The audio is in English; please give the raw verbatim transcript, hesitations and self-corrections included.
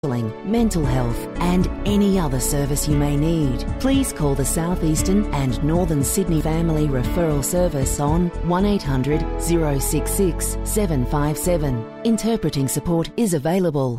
mental health and any other service you may need. Please call the South Eastern and Northern Sydney Family Referral Service on one eight hundred, zero six six, seven five seven. Interpreting support is available.